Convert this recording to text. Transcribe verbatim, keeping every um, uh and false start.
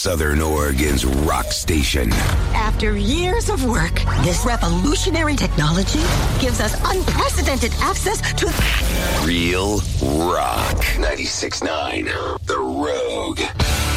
Southern Oregon's rock station. After years of work, this revolutionary technology gives us unprecedented access to real rock. ninety-six point nine The Rogue.